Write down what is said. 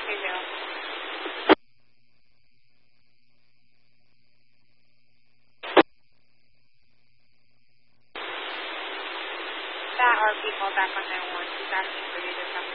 female. That RP called back on 911. She's asking for you to come